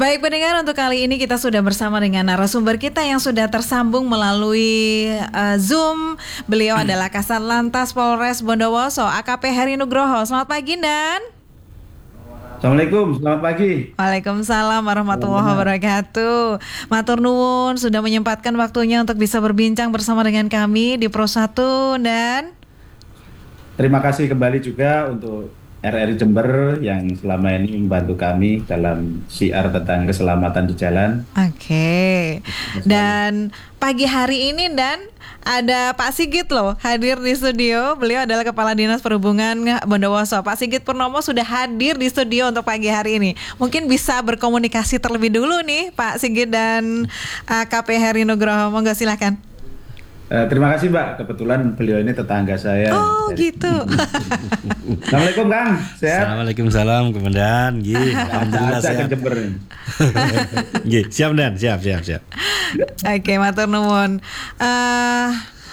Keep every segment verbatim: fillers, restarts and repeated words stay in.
Baik pendengar, untuk kali ini kita sudah bersama dengan narasumber kita yang sudah tersambung melalui uh, Zoom. Beliau adalah Kasat Lantas Polres Bondowoso, A K P Heri Nugroho. Selamat pagi, Dan. Assalamualaikum, selamat pagi. Waalaikumsalam warahmatullahi wabarakatuh. Matur nuwun sudah menyempatkan waktunya untuk bisa berbincang bersama dengan kami di Pro satu, Dan. Terima kasih kembali juga untuk R R I Jember yang selama ini membantu kami dalam siar tentang keselamatan di jalan. Oke. Dan pagi hari ini, Dan, ada Pak Sigit loh hadir di studio. Beliau adalah Kepala Dinas Perhubungan Bondowoso. Pak Sigit Purnomo sudah hadir di studio untuk pagi hari ini. Mungkin bisa berkomunikasi terlebih dulu nih Pak Sigit dan A K P Heri Nugroho. Monggo silakan. Uh, terima kasih Mbak, kebetulan beliau ini tetangga saya. Oh dari... gitu. Assalamualaikum Kang, sehat? Assalamualaikum salam Komandan. Nggih, alhamdulillah sehat. Nggih, siap Dan, siap siap siap. Oke, matur nuwun. Uh,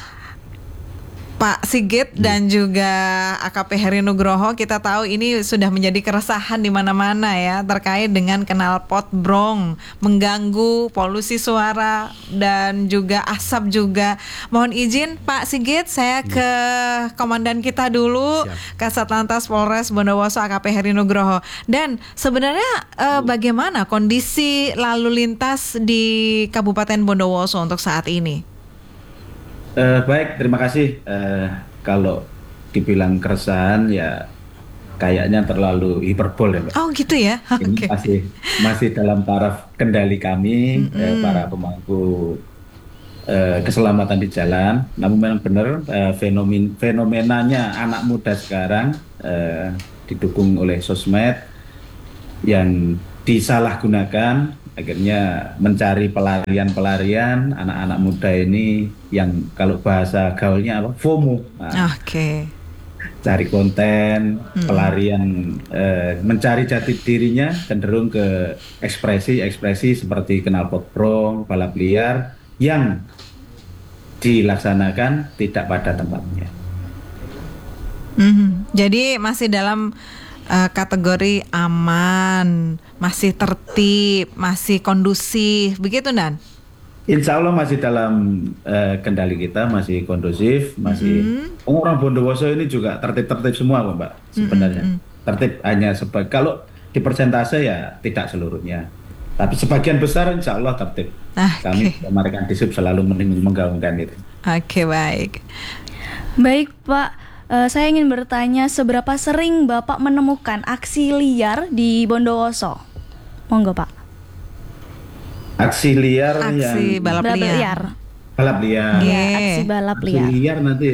Pak Sigit dan juga A K P Heri Nugroho, kita tahu ini sudah menjadi keresahan di mana-mana ya terkait dengan knalpot brong mengganggu polusi suara dan juga asap juga. Mohon izin Pak Sigit, saya ke komandan kita dulu. Siap. Kasat Lantas Polres Bondowoso A K P Heri Nugroho. Dan sebenarnya eh, bagaimana kondisi lalu lintas di Kabupaten Bondowoso untuk saat ini? Uh, baik, terima kasih. Uh, kalau dibilang keresahan ya kayaknya terlalu hiperbol ya Mbak. Oh gitu ya. Ini okay. masih masih dalam taraf kendali kami, mm-hmm. eh, para pemangku eh, keselamatan di jalan. Namun memang benar eh, fenomen fenomenanya anak muda sekarang eh, didukung oleh sosmed yang disalahgunakan. Akhirnya mencari pelarian-pelarian anak-anak muda ini yang kalau bahasa gaulnya apa? FOMO. Nah, Oke. Okay. Cari konten, hmm. pelarian, eh, mencari jati dirinya cenderung ke ekspresi-ekspresi seperti knalpot brong, balap liar yang dilaksanakan tidak pada tempatnya. Hmm. Jadi masih dalam Uh, kategori aman, masih tertib, masih kondusif, begitu Dan? Insya Allah masih dalam uh, kendali kita, masih kondusif, masih mm-hmm. orang Bondowoso ini juga tertib-tertib semua Mbak sebenarnya. Mm-hmm. Tertib hanya sebagai, kalau di persentase ya tidak seluruhnya, tapi sebagian besar insya Allah tertib. Ah, Kami okay. Kemarin Disub selalu menggaungkan itu. Oke, okay, baik. Baik Pak. Uh, saya ingin bertanya, seberapa sering Bapak menemukan aksi liar di Bondowoso? Monggo Pak. Aksi liar aksi yang... balap, balap liar. liar. Balap liar. Iya, aksi balap liar. Aksi liar nanti.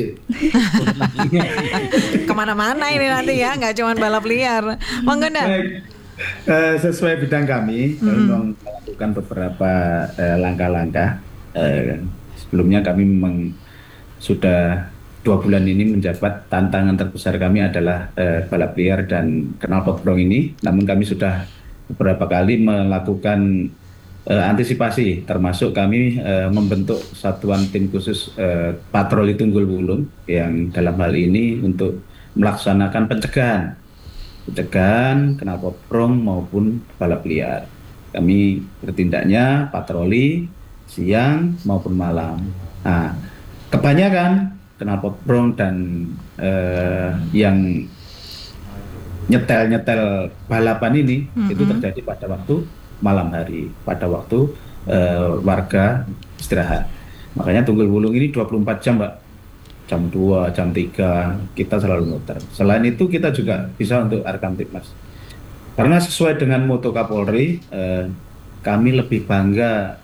Kemana-mana ini nanti ya, nggak cuma balap liar. Monggo Dan. Uh, sesuai bidang kami, mm-hmm. kami melakukan beberapa uh, langkah-langkah. Uh, sebelumnya kami memang sudah dua bulan ini menjabat, tantangan terbesar kami adalah eh, balap liar dan knalpot brong ini. Namun kami sudah beberapa kali melakukan eh, antisipasi, termasuk kami eh, membentuk satuan tim khusus eh, patroli Tunggul Wulung yang dalam hal ini untuk melaksanakan pencegahan, pencegahan knalpot brong maupun balap liar. Kami bertindaknya patroli siang maupun malam. Nah, kebanyakan knalpot brong dan uh, yang nyetel-nyetel balapan ini mm-hmm. itu terjadi pada waktu malam hari, pada waktu uh, warga istirahat. Makanya Tunggul Wulung ini dua puluh empat jam Mbak, jam dua, jam tiga kita selalu muter. Selain itu kita juga bisa untuk Arkamtipmas. Karena sesuai dengan moto Kapolri, uh, kami lebih bangga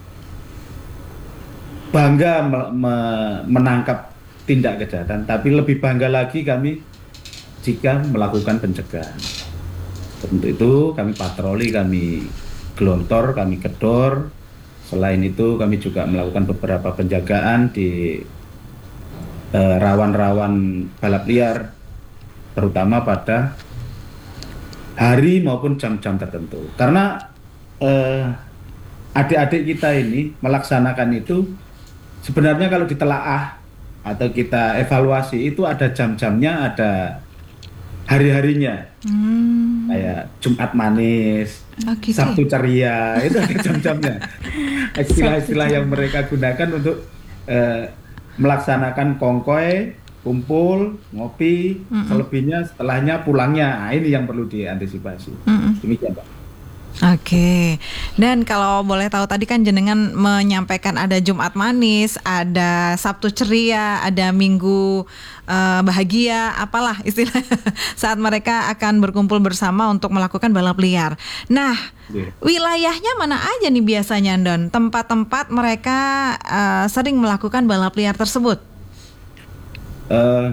bangga me- me- menangkap tindak kejahatan, tapi lebih bangga lagi kami jika melakukan pencegahan. Untuk itu kami patroli, kami gelontor, kami kedor. Selain itu kami juga melakukan beberapa penjagaan di eh, rawan-rawan balap liar, terutama pada hari maupun jam-jam tertentu. Karena eh, adik-adik kita ini melaksanakan itu sebenarnya kalau ditelaah atau kita evaluasi itu ada jam-jamnya, ada hari-harinya. Hmm. Kayak Jumat manis, Oh, gitu. Sabtu ceria, itu ada jam-jamnya. Istilah-istilah yang mereka gunakan untuk eh, melaksanakan kongkoy, kumpul, ngopi, Mm-mm. selebihnya setelahnya pulangnya. Nah, ini yang perlu diantisipasi. Mm-mm. Demikian, Pak. Oke, dan kalau boleh tahu tadi kan jenengan menyampaikan ada Jumat manis, ada Sabtu ceria, ada Minggu eh, bahagia, apalah istilah saat mereka akan berkumpul bersama untuk melakukan balap liar. Nah, Iya. wilayahnya mana aja nih biasanya, Don? Tempat-tempat mereka eh, sering melakukan balap liar tersebut? Eh,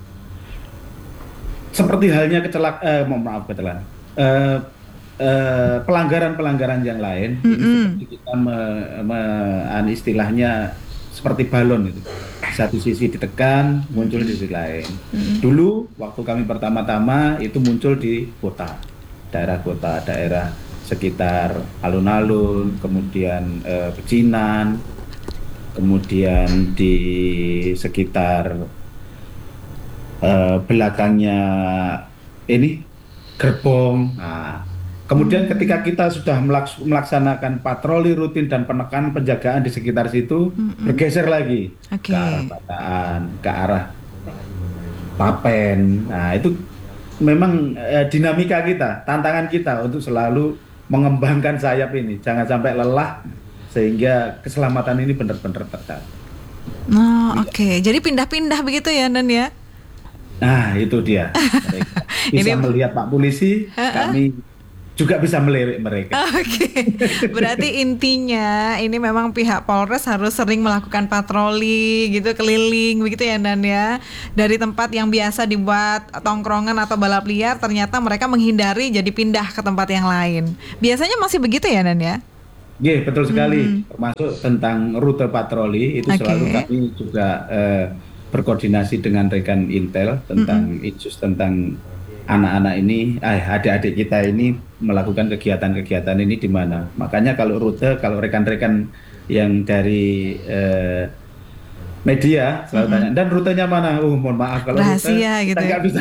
seperti halnya kecelak, eh, mohon maaf kecelakaan, eh, eh, pelanggaran-pelanggaran yang lain, ini Mm-mm. seperti kita me- me- an- istilahnya seperti balon itu. Satu sisi ditekan, muncul di sisi lain. Dulu waktu kami pertama-tama itu muncul di kota, daerah kota, daerah sekitar alun-alun, kemudian eh, Pecinan, kemudian di sekitar eh, belakangnya ini Gerbong. Nah, kemudian ketika kita sudah melaks- melaksanakan patroli rutin dan penekan penjagaan di sekitar situ, bergeser lagi Oke. ke arah Bataan, ke arah Papen. Nah, itu memang eh, dinamika kita, tantangan kita untuk selalu mengembangkan sayap ini, jangan sampai lelah sehingga keselamatan ini benar-benar terjaga. Oh, oke. Jadi pindah-pindah begitu ya, Don ya? Nah, itu dia. Mereka bisa Ini- melihat Pak Polisi, kami juga bisa melirik mereka. Oke, berarti intinya ini memang pihak Polres harus sering melakukan patroli gitu, keliling begitu ya, Dan ya. Dari tempat yang biasa dibuat tongkrongan atau balap liar, ternyata mereka menghindari jadi pindah ke tempat yang lain. Biasanya masih begitu ya, Dan ya? Iya, betul sekali. Termasuk tentang rute patroli itu Oke. selalu kami juga eh, berkoordinasi dengan rekan Intel tentang Itsus tentang anak-anak ini, eh, adik-adik kita ini melakukan kegiatan-kegiatan ini di mana. Makanya kalau rute, kalau rekan-rekan yang dari eh, media selalu tanya, dan rutenya mana? Oh, mohon maaf kalau Rahasia rute, gitu kita ya. nggak bisa.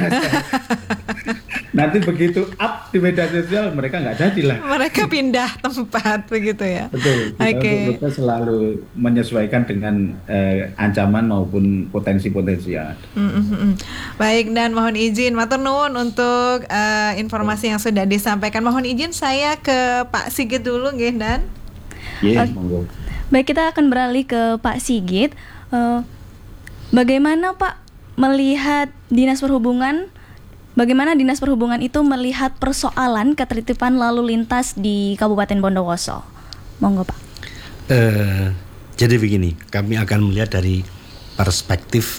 Nanti begitu up di media sosial mereka nggak jadi lah. Mereka pindah tempat begitu ya. Betul. Kita Oke. untuk rute selalu menyesuaikan dengan eh, ancaman maupun potensi-potensi yang ada. Mm, mm, mm. Baik, dan mohon izin matur nuwun untuk eh, informasi yang sudah disampaikan. Mohon izin saya ke Pak Sigit dulu nggih, Dan. Iya, Oke. monggo. Baik, kita akan beralih ke Pak Sigit. Eh, bagaimana Pak melihat Dinas Perhubungan, bagaimana Dinas Perhubungan itu melihat persoalan ketertiban lalu lintas di Kabupaten Bondowoso? Monggo Pak. Eh, jadi begini, kami akan melihat dari perspektif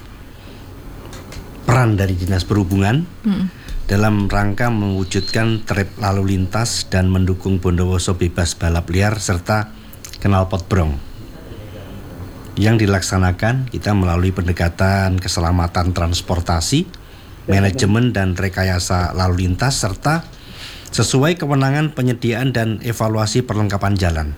peran dari Dinas Perhubungan dalam rangka mewujudkan trip lalu lintas dan mendukung Bondowoso bebas balap liar serta knalpot brong. Yang dilaksanakan kita melalui pendekatan keselamatan transportasi, manajemen dan rekayasa lalu lintas serta sesuai kewenangan penyediaan dan evaluasi perlengkapan jalan,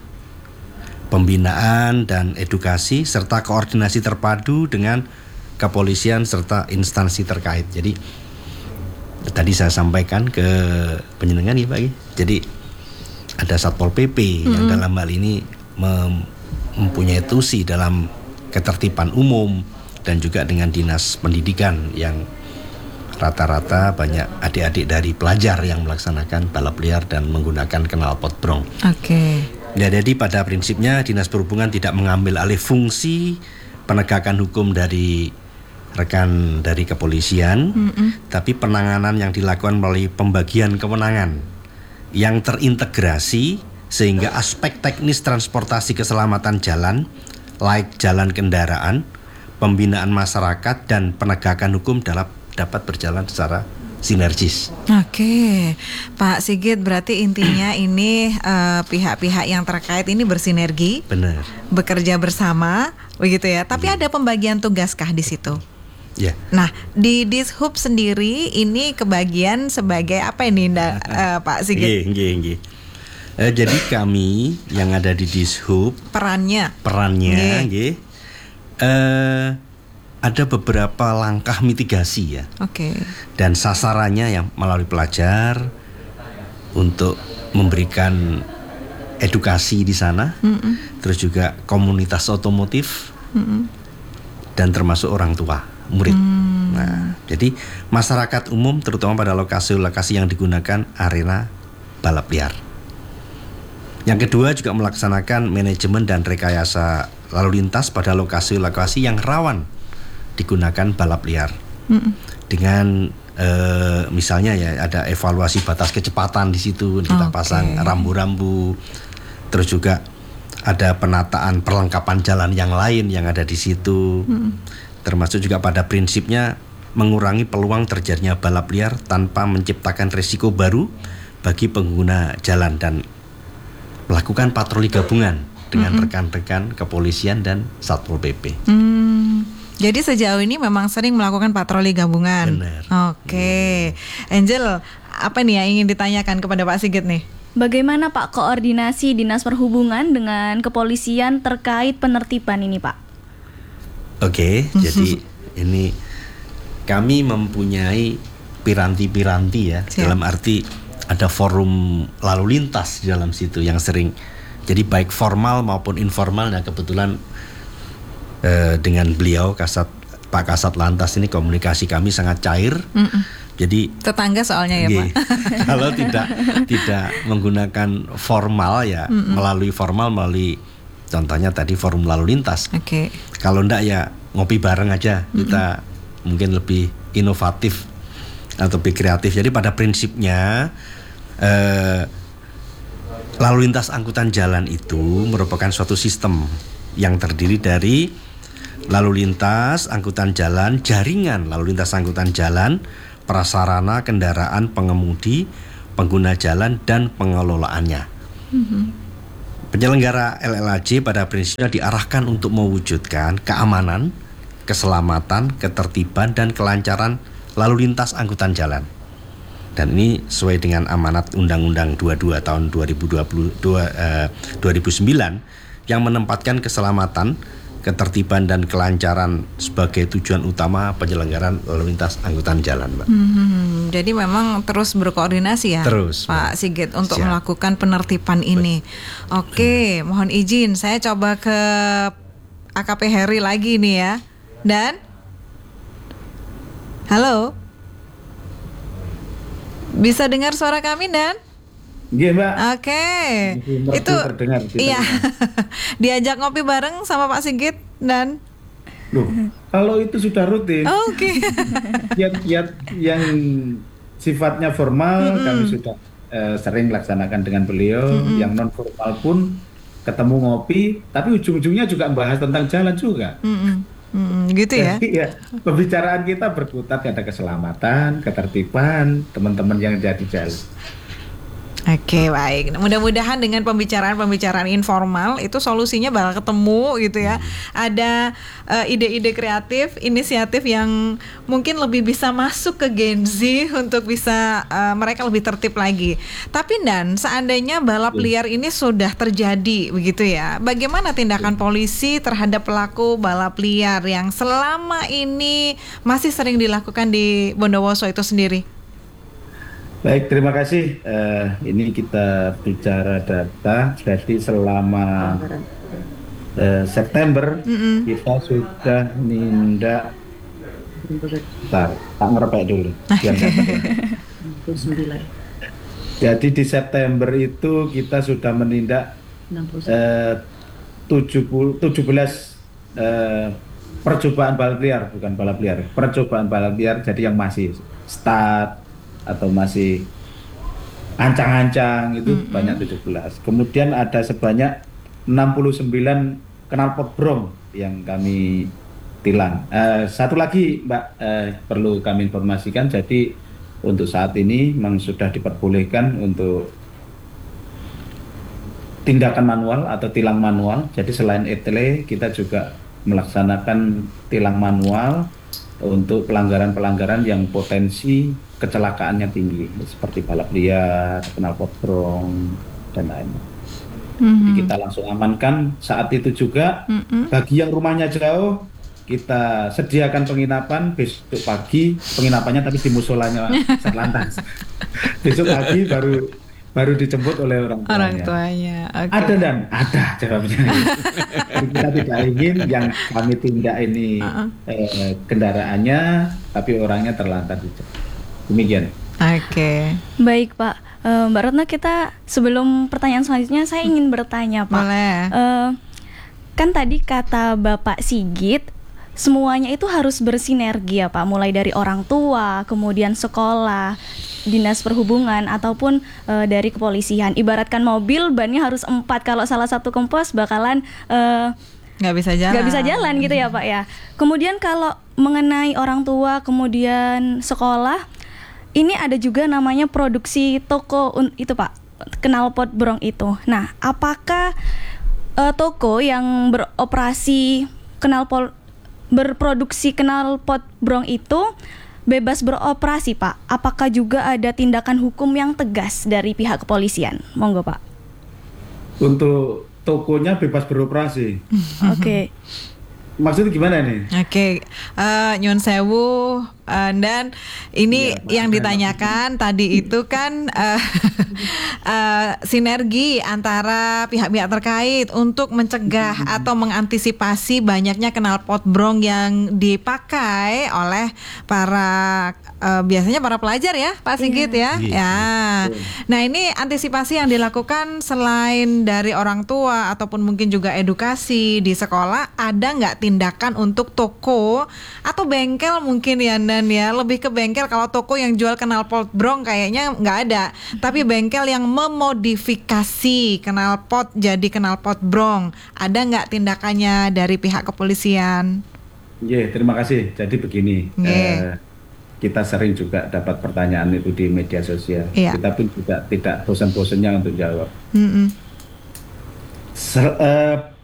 pembinaan dan edukasi serta koordinasi terpadu dengan kepolisian serta instansi terkait. Jadi tadi saya sampaikan ke penjenengan ya Pak ya. Jadi ada Satpol P P yang dalam hal ini mem- mempunyai tusi dalam ketertiban umum dan juga dengan dinas pendidikan yang rata-rata banyak adik-adik dari pelajar yang melaksanakan balap liar dan menggunakan knalpot brong. Oke. Ya, jadi pada prinsipnya Dinas Perhubungan tidak mengambil alih fungsi penegakan hukum dari rekan dari kepolisian, tapi penanganan yang dilakukan melalui pembagian kewenangan yang terintegrasi sehingga aspek teknis transportasi keselamatan jalan, laik jalan kendaraan, pembinaan masyarakat dan penegakan hukum dalam dapat berjalan secara sinergis. Oke, Pak Sigit, berarti intinya ini eh, pihak-pihak yang terkait ini bersinergi, Benar. bekerja bersama, begitu ya. Tapi ada pembagian tugaskah di situ? Ya. Nah, di Dishub sendiri ini kebagian sebagai apa ini, Nda, eh, Pak Sigit? Nggih, nggih, nggih. Eh, jadi kami yang ada di Dishub Perannya? perannya Nggih. nggih, eh, ada beberapa langkah mitigasi ya. Oke. Dan sasarannya yang melalui pelajar untuk memberikan edukasi di sana, mm-mm. terus juga komunitas otomotif, mm-mm. dan termasuk orang tua, murid. Mm. Nah, jadi masyarakat umum terutama pada lokasi-lokasi yang digunakan arena balap liar. Yang kedua juga melaksanakan manajemen dan rekayasa lalu lintas pada lokasi-lokasi yang rawan digunakan balap liar. Mm-mm. Dengan Uh, misalnya ya ada evaluasi batas kecepatan di situ, kita okay. pasang rambu-rambu, terus juga ada penataan perlengkapan jalan yang lain yang ada di situ, hmm. termasuk juga pada prinsipnya mengurangi peluang terjadinya balap liar tanpa menciptakan risiko baru bagi pengguna jalan dan melakukan patroli gabungan dengan hmm. rekan-rekan kepolisian dan Satpol P P. Hmm. Jadi sejauh ini memang sering melakukan patroli gabungan. Benar. Oke, Angel, apa nih yang ingin ditanyakan kepada Pak Sigit nih? Bagaimana Pak koordinasi Dinas Perhubungan dengan kepolisian terkait penertiban ini, Pak? Oke, jadi ini kami mempunyai piranti-piranti ya. Siap. Dalam arti ada forum lalu lintas di dalam situ yang sering. Jadi baik formal maupun informal. Nah kebetulan Uh, dengan beliau Kasat Pak Kasat Lantas ini komunikasi kami sangat cair. Mm-mm. Jadi tetangga soalnya ya iya, Pak. Kalau tidak tidak menggunakan formal ya, Mm-mm. melalui formal melalui contohnya tadi forum lalu lintas. Oke. Okay. Kalau enggak ya ngopi bareng aja. Mm-mm. Kita mungkin lebih inovatif atau lebih kreatif. Jadi pada prinsipnya uh, lalu lintas angkutan jalan itu merupakan suatu sistem yang terdiri dari lalu lintas angkutan jalan, jaringan lalu lintas angkutan jalan, prasarana kendaraan pengemudi, pengguna jalan dan pengelolaannya. Mm-hmm. Penyelenggara L L A J pada prinsipnya diarahkan untuk mewujudkan keamanan, keselamatan, ketertiban dan kelancaran lalu lintas angkutan jalan. Dan ini sesuai dengan amanat Undang-Undang dua puluh dua tahun dua ribu dua puluh dua, eh, dua ribu sembilan yang menempatkan keselamatan, ketertiban dan kelancaran sebagai tujuan utama penyelenggaraan lalu lintas angkutan jalan, Mbak. Hmm, jadi memang terus berkoordinasi ya, terus, Pak Sigit untuk Siap. melakukan penertiban ini. Oke, hmm. mohon izin saya coba ke A K P Heri lagi nih ya. Dan, halo, bisa dengar suara kami Dan? Iya Mbak. Oke, okay. Itu terdengar, iya. Diajak ngopi bareng sama Pak Sigit Dan. Loh, kalau itu sudah rutin. Oh, Oke. Okay. Kiat-kiat yang sifatnya formal mm-hmm. kami sudah uh, sering laksanakan dengan beliau. Mm-hmm. Yang non formal pun ketemu ngopi, tapi ujung-ujungnya juga membahas tentang jalan juga. Mm-hmm. Mm-hmm. Gitu ya. Jadi ya pembicaraan kita berkutat pada keselamatan, ketertiban teman-teman yang jadi jalan. Oke, baik. Mudah-mudahan dengan pembicaraan-pembicaraan informal itu solusinya bakal ketemu gitu ya. Ada uh, ide-ide kreatif, inisiatif yang mungkin lebih bisa masuk ke Gen Z untuk bisa uh, mereka lebih tertib lagi. Tapi Dan, seandainya balap liar ini sudah terjadi begitu ya, bagaimana tindakan polisi terhadap pelaku balap liar yang selama ini masih sering dilakukan di Bondowoso itu sendiri? Baik, terima kasih. Uh, ini kita bicara data. Jadi selama uh, September mm-hmm. kita sudah nindak. Bentar, tak ngerepek dulu. Biar Jadi di September itu kita sudah menindak uh, tujuh puluh, tujuh belas uh, percobaan balap liar, bukan balap liar, percobaan balap liar. Jadi yang masih start atau masih ancang-ancang itu mm-hmm. banyak tujuh belas. Kemudian ada sebanyak enam puluh sembilan knalpot brom yang kami tilang. Uh, satu lagi Mbak uh, perlu kami informasikan, jadi untuk saat ini memang sudah diperbolehkan untuk tindakan manual atau tilang manual. Jadi selain E T L E kita juga melaksanakan tilang manual untuk pelanggaran-pelanggaran yang potensi kecelakaannya tinggi seperti balap liar, knalpot brom dan lain-lain. Mm-hmm. Jadi kita langsung amankan saat itu juga. Mm-hmm. Bagi yang rumahnya jauh kita sediakan penginapan, besok pagi penginapannya tapi di musolanya Satlantas. Besok pagi baru baru dijemput oleh orang tuanya. Orang tuanya. Okay. Ada dan ada jawabnya. Jadi kita tidak ingin yang kami tindak ini uh-uh. eh, kendaraannya, tapi orangnya terlantar. Demikian. Oke. Okay. Baik Pak, uh, Mbak Retno, kita sebelum pertanyaan selanjutnya saya ingin bertanya Pak. Boleh. Uh, kan tadi kata Bapak Sigit, semuanya itu harus bersinergi ya Pak, mulai dari orang tua, kemudian sekolah, dinas perhubungan ataupun uh, dari kepolisian. Ibaratkan mobil bannya harus empat, kalau salah satu kempes bakalan uh, nggak bisa jalan. Nggak bisa jalan gitu ya Pak ya. Kemudian kalau mengenai orang tua, kemudian sekolah, ini ada juga namanya produksi toko itu Pak, knalpot brong itu. Nah, apakah uh, toko yang beroperasi knalpot berproduksi knalpot brong itu bebas beroperasi Pak? Apakah juga ada tindakan hukum yang tegas dari pihak kepolisian? Monggo Pak. Untuk tokonya bebas beroperasi. Oke. Okay. Maksudnya gimana nih? Oke, okay. uh, nyun sewu, uh, dan ini ya, yang ditanyakan tadi itu kan uh, uh, sinergi antara pihak-pihak terkait untuk mencegah atau mengantisipasi banyaknya knalpot brong yang dipakai oleh para uh, biasanya para pelajar ya, Pak Sigit yeah. ya. Yeah. Ya. Nah, ini antisipasi yang dilakukan selain dari orang tua ataupun mungkin juga edukasi di sekolah, ada nggak tindakan untuk toko atau bengkel mungkin ya Dan ya, lebih ke bengkel. Kalau toko yang jual knalpot brong kayaknya nggak ada, tapi bengkel yang memodifikasi knalpot jadi knalpot brong, ada nggak tindakannya dari pihak kepolisian? Iya, yeah, terima kasih. Jadi begini, yeah. eh, kita sering juga dapat pertanyaan itu di media sosial. Yeah. Kita pun juga tidak bosan-bosannya untuk jawab. Mm-hmm. Ser- eh,